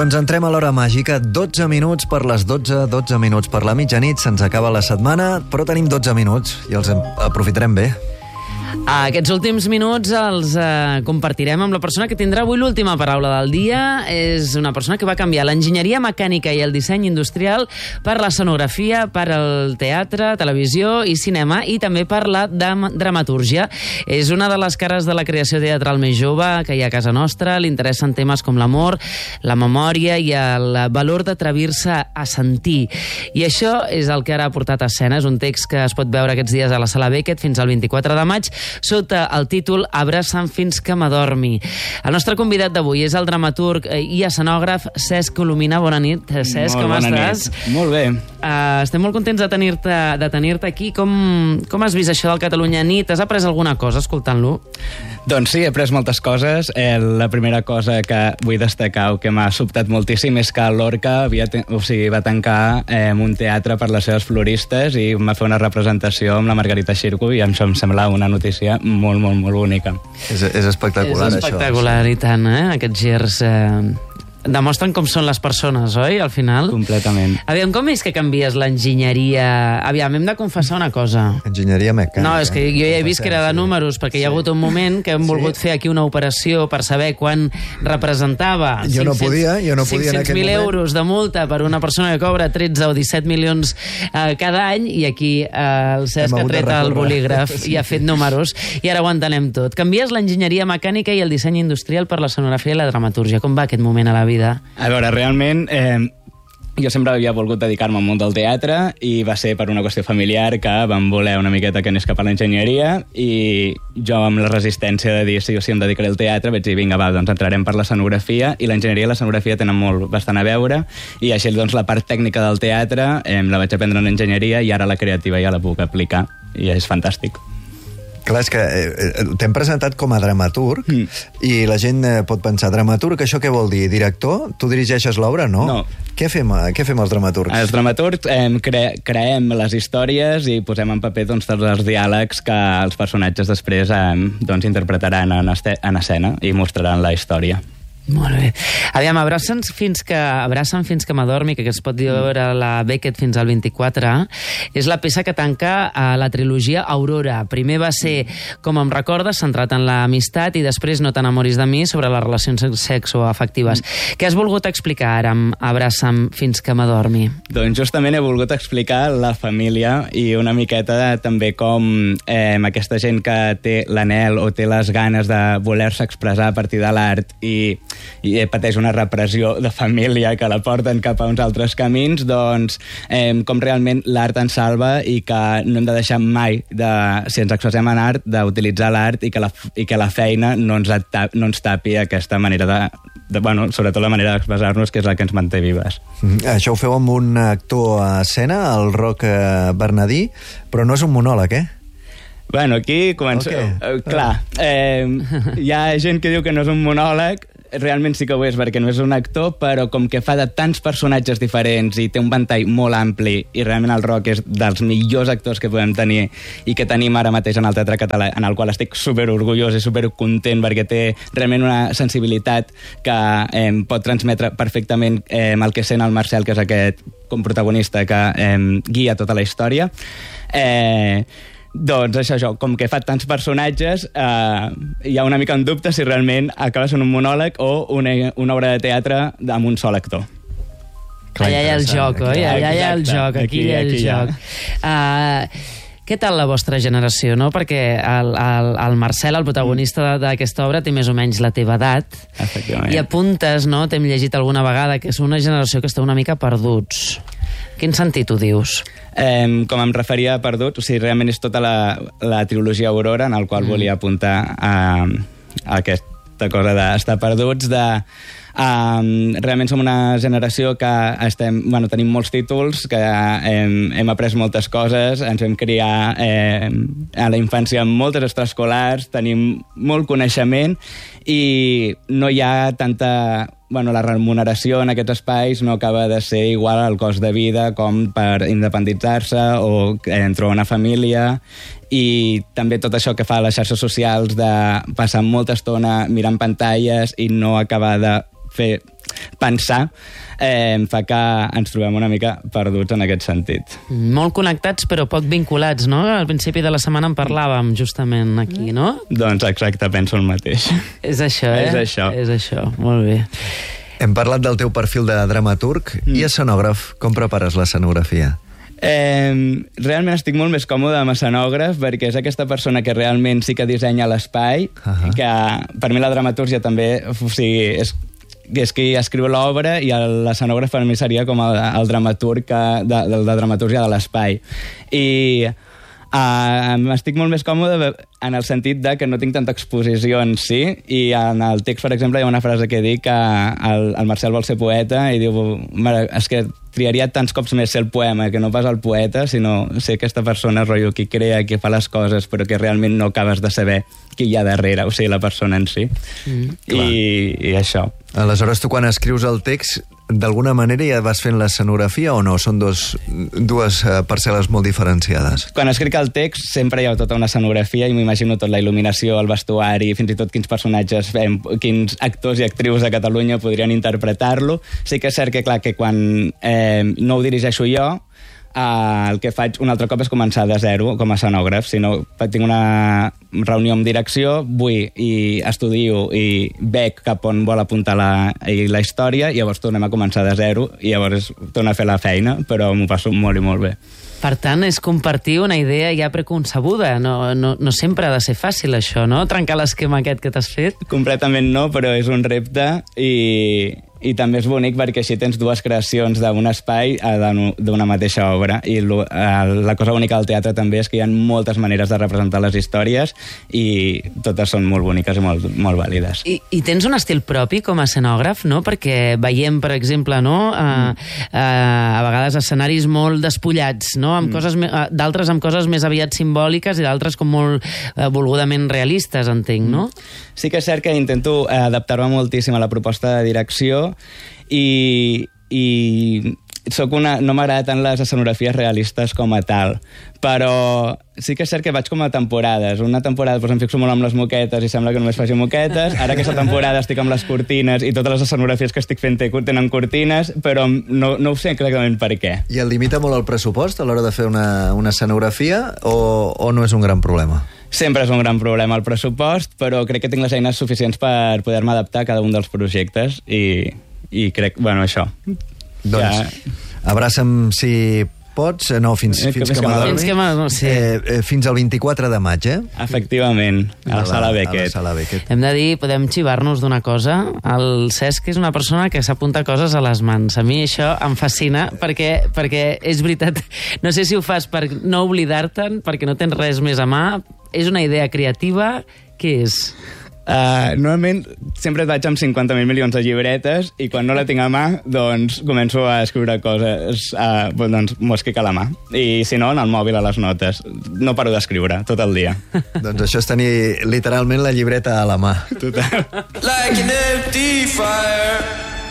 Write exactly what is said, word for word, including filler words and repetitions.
Doncs entrem a l'hora màgica, dotze minuts per les dotze, dotze minuts per la mitjanit, se'ns acaba la setmana, però tenim dotze minuts i els aprofitarem bé. Aquests últims minuts els eh, compartirem amb la persona que tindrà avui l'última paraula del dia. És una persona que va canviar l'enginyeria mecànica i el disseny industrial per l'escenografia, per el teatre, televisió i cinema, i també per la dramatúrgia. És una de les cares de la creació teatral més jove que hi ha a casa nostra. Li interessen temes com l'amor, la memòria i el valor d'atrevir-se a sentir. I això és el que ara ha portat a escena. És un text que es pot veure aquests dies a la Sala Beckett fins al vint-i-quatre de maig, sota el títol Abraça'm fins que m'adormi. El nostre convidat d'avui és el dramaturg i escenògraf Cesc Colomina. Bona nit, Cesc, com estàs? Molt bé. Uh, estem molt contents de tenir-te de tenir-te aquí. Com, com has vist això del Catalunya Nit? Has après alguna cosa escoltant-lo? Doncs sí, he après moltes coses. Eh, la primera cosa que vull destacar o que m'ha sobtat moltíssim és que l'Orca havia o sigui, va tancar eh, un teatre per les seves floristes i va fer una representació amb la Margarita Xirgu, i això em sembla una notícia molt, molt, molt bonica. És, és espectacular, és espectacular, això. I tant, eh? Aquests girs eh, demostren com són les persones, oi, al final? Completament. Aviam, com és que canvies l'enginyeria? Aviam, hem de confessar una cosa. Enginyeria mecànica. No, és que jo ja he vist que era de números, perquè hi ha hagut un moment que hem volgut fer aquí una operació per saber quan representava jo no podia, jo no podia en cinc-cents mil euros de multa per una persona que cobra tretze o disset milions eh, cada any, i aquí eh, el Cesc ha tret el bolígraf i ha fet números, i ara ho entenem tot. Canvies l'enginyeria mecànica i el disseny industrial per l'escenografia i la dramatúrgia. Com va aquest moment a la vida? A veure, realment, eh, jo sempre havia volgut dedicar-me al món del teatre, i va ser per una qüestió familiar que vam voler una miqueta que anés cap a l'enginyeria, i jo amb la resistència de dir sí o sí em dedicaré al teatre vaig dir vinga va, doncs entrarem per l'escenografia, i l'enginyeria i l'escenografia tenen molt bastant a veure, i així doncs la part tècnica del teatre eh, la vaig aprendre en enginyeria, i ara la creativa ja la puc aplicar, i és fantàstic. Clar, és que eh, t'hem presentat com a dramaturg, mm. i la gent eh, pot pensar, dramaturg, això què vol dir? Director? Tu dirigeixes l'obra? No. No. Què fem, què fem els dramaturgs? Els dramaturgs eh, cre creem les històries i posem en paper doncs, tots els diàlegs que els personatges després eh, doncs, interpretaran en, en escena i mostraran la història. Molt bé. Aviam, abraça'm fins que, abraça'm fins que m'adormi, que es pot veure a la Beckett fins al vint-i-quatre, és la peça que tanca a la trilogia Aurora. Primer va ser, com em recordes, centrat en l'amistat, i després No t'enamoris de mi, sobre les relacions sexoafectives. Mm. Què has volgut explicar ara amb Abraça'm fins que m'adormi? Doncs justament he volgut explicar la família i una miqueta també com eh, aquesta gent que té l'anhel o té les ganes de voler-se expressar a partir de l'art i i pateix una repressió de família que la porten cap a uns altres camins, doncs eh, com realment l'art ens salva, i que no hem de deixar mai, de, si ens expressem en art, d'utilitzar l'art, i, que la, i que la feina no ens, tap, no ens tapi aquesta manera de, de bueno, sobretot la manera d'expressar-nos, que és la que ens manté vives. Mm, això ho feu amb un actor a escena, el Roc Bernadí, però no és un monòleg, eh? Bueno, aquí començo... Okay. Uh, clar, eh, hi ha gent que diu que no és un monòleg, realment sí que ho és perquè no és un actor, però com que fa de tants personatges diferents i té un ventall molt ampli, i realment el Roc és dels millors actors que podem tenir i que tenim ara mateix en el teatre català, en el qual estic superorgullós i supercontent perquè té realment una sensibilitat que eh, pot transmetre perfectament eh, el que sent el Marcel, que és aquest com protagonista que eh, guia tota la història. Eh... Doncs això, això, com que fa tants personatges, eh, hi ha una mica en dubte si realment acaba sent un monòleg o una, una obra de teatre amb un sol actor. Clar, allà hi ha el joc, oi? Allà hi ha el joc, aquí hi ha el joc. Uh, què tal la vostra generació, no? Perquè el, el, el Marcel, el protagonista d'aquesta obra, té més o menys la teva edat. Efectivament. I apuntes, no? T'hem llegit alguna vegada que és una generació que està una mica perduts. Quin sentit ho dius? Eh, com em referia a perdut, o sigui, realment és tota la, la trilogia Aurora, en el qual mm. volia apuntar a, a aquesta cosa d'estar perduts, de... Um, realment som una generació que estem, bueno, tenim molts títols, que hem, hem après moltes coses, ens vam criar eh, a la infància amb moltes extraescolars, tenim molt coneixement i no hi ha tanta... Bueno, la remuneració en aquests espais no acaba de ser igual al cost de vida com per independitzar-se o eh, trobar una família, i també tot això que fa a les xarxes socials de passar molta estona mirant pantalles i no acabar de fer pensar, eh, em fa que ens trobem una mica perduts en aquest sentit. Molt connectats, però poc vinculats, no? Al principi de la setmana en parlàvem justament aquí, no? Doncs exacte, penso el mateix. És això, eh? És això. És això, molt bé. Hem parlat del teu perfil de dramaturg mm. i escenògraf. Com prepares l'escenografia? Eh, realment estic molt més còmode amb escenògraf perquè és aquesta persona que realment sí que dissenya l'espai, uh-huh. que per mi la dramatúrgia també, o sigui, és, és qui escriu l'obra i l'escenògraf per mi seria com el, el dramaturg que, de, de, de dramatúrgia de l'espai. I uh, estic molt més còmode en el sentit de que no tinc tanta exposició en si, i en el text, per exemple, hi ha una frase que dic que el, el Marcel vol ser poeta i diu, és que triaria tants cops més ser el poema que no pas el poeta, sinó ser aquesta persona, rotllo, qui crea, qui fa les coses, però que realment no acabes de saber qui hi ha darrere, o sigui, la persona en si. Mm. I, I això. Aleshores, tu quan escrius el text, d'alguna manera ja vas fent l'escenografia o no? Són dos, dues parcel·les molt diferenciades. Quan escric el text sempre hi ha tota una escenografia i m'imagino tot, la il·luminació, el vestuari, fins i tot quins personatges, fem, quins actors i actrius de Catalunya podrien interpretar-lo. Sí que és cert que, clar, que quan eh, no ho dirigeixo jo, Uh, el que faig un altre cop és començar de zero com a escenògraf. Si no, tinc una reunió amb direcció, vull i estudio i veig cap on vol apuntar la, i la història, i llavors tornem a començar de zero i llavors torno a fer la feina, però m'ho passo molt i molt bé. Per tant, és compartir una idea ja preconcebuda. No, no, no sempre ha de ser fàcil, això, no? Trencar l'esquema aquest que t'has fet. Completament no, però és un repte i... i també és bonic perquè així tens dues creacions d'un espai d'una mateixa obra, i la cosa bonica del teatre també és que hi ha moltes maneres de representar les històries i totes són molt boniques i molt, molt vàlides. I, I tens un estil propi com a escenògraf, no? Perquè veiem, per exemple, no? a, a, a vegades escenaris molt despullats, no? Amb mm. coses, d'altres amb coses més aviat simbòliques i d'altres com molt eh, volgudament realistes, entenc, no? Sí que és cert que intento adaptar-me moltíssim a la proposta de direcció i, i soc una, no m'agrada tant les escenografies realistes com a tal, però sí que és cert que vaig com a temporades. Una temporada doncs, em fixo molt amb les moquetes i sembla que només faci moquetes. Ara aquesta temporada estic amb les cortines i totes les escenografies que estic fent tenen cortines, però no, no ho sé exactament per què. I et limita molt el pressupost a l'hora de fer una, una escenografia o, o no és un gran problema? Sempre és un gran problema el pressupost, però crec que tinc les eines suficients per poder-me adaptar a cada un dels projectes i, i crec, bueno, això. Doncs ja... abraça'm si pots, no, fins, eh, fins que, que m'adormi. Fins que m'adormi, sí. Eh, eh, fins al vint-i-quatre de maig, eh? Efectivament, a la Sala Beckett. A la Sala Beckett. Hem de dir, podem xivar-nos d'una cosa. El Cesc és una persona que s'apunta coses a les mans. A mi això em fascina perquè, perquè és veritat, no sé si ho fas per no oblidar-te'n, perquè no tens res més a mà. És una idea creativa. Què és? Uh, normalment sempre vaig amb cinquanta mil milions de llibretes i quan no la tinc a mà doncs començo a escriure coses, uh, doncs m'ho escric a la mà, i si no en el mòbil a les notes. No paro d'escriure tot el dia. Doncs això és tenir literalment la llibreta a la mà. Total. Like an empty fire.